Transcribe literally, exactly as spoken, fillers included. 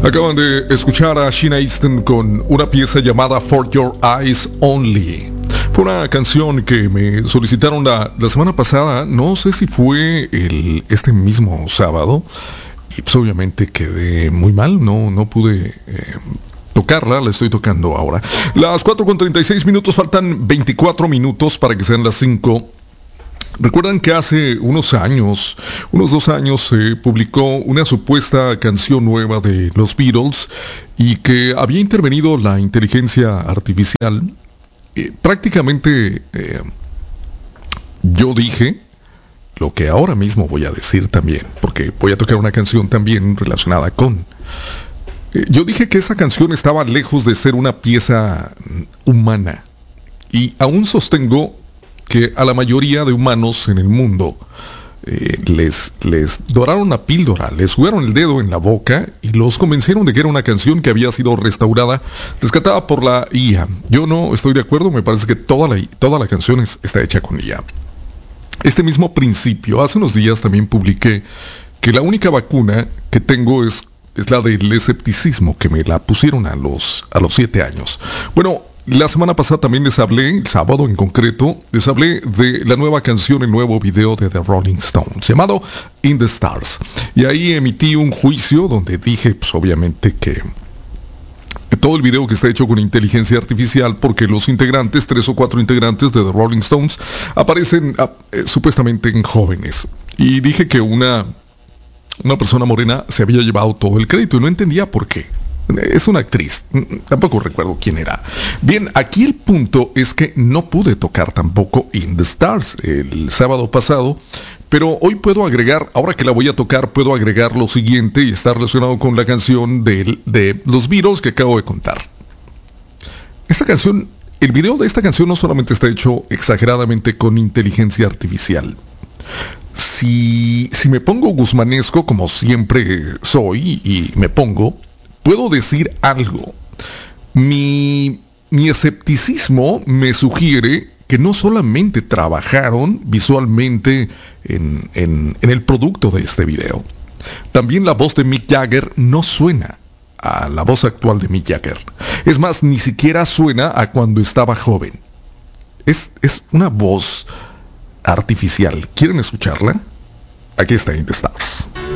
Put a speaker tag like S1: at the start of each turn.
S1: Acaban de escuchar a Sheena Easton con una pieza llamada For Your Eyes Only. Fue una canción que me solicitaron la, la semana pasada, no sé si fue el, este mismo sábado, y pues obviamente quedé muy mal, no, no pude eh, tocarla, la estoy tocando ahora. Las cuatro con treinta y seis minutos, faltan veinticuatro minutos para que sean las cinco. Recuerdan que hace unos años, unos dos años, se publicó una supuesta canción nueva de los Beatles y que había intervenido la inteligencia artificial. Eh, prácticamente eh, yo dije lo que ahora mismo voy a decir también, porque voy a tocar una canción también relacionada con... Eh, yo dije que esa canción estaba lejos de ser una pieza humana y aún sostengo que a la mayoría de humanos en el mundo eh, les, les doraron la píldora, les jugaron el dedo en la boca y los convencieron de que era una canción que había sido restaurada, rescatada por la I A. Yo no estoy de acuerdo, me parece que toda la, toda la canción es, está hecha con I A. Este mismo principio, hace unos días también publiqué que la única vacuna que tengo es, es la del escepticismo, que me la pusieron a los, a los siete años. Bueno, la semana pasada también les hablé, el sábado en concreto, les hablé de la nueva canción, el nuevo video de The Rolling Stones, llamado In the Stars. Y ahí emití un juicio donde dije, pues obviamente que, que todo el video que está hecho con inteligencia artificial, porque los integrantes, tres o cuatro integrantes de The Rolling Stones, aparecen eh, supuestamente en jóvenes. Y dije que una, una persona morena se había llevado todo el crédito y no entendía por qué. Es una actriz, tampoco recuerdo quién era. Bien, aquí el punto es que no pude tocar tampoco In the Stars el sábado pasado, pero hoy puedo agregar, ahora que la voy a tocar, puedo agregar lo siguiente y está relacionado con la canción de, de los Beatles que acabo de contar. Esta canción, el video de esta canción no solamente está hecho exageradamente con inteligencia artificial. Si, si me pongo guzmanesco, como siempre soy y me pongo, puedo decir algo. Mi, mi escepticismo me sugiere que no solamente trabajaron visualmente en, en, en el producto de este video. También la voz de Mick Jagger no suena a la voz actual de Mick Jagger. Es más, ni siquiera suena a cuando estaba joven. Es, es una voz artificial. ¿Quieren escucharla? Aquí está In the Stars.